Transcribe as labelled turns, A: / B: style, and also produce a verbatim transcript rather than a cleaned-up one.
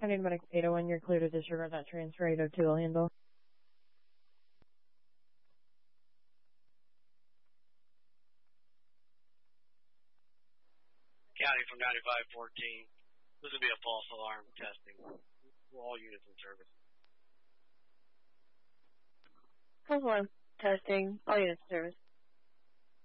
A: County Medic eight oh one, you're clear to disregard that transfer. eight oh two will handle.
B: County from ninety-five fourteen. This would be a false alarm testing. All units in service.
A: False alarm testing. All units in service.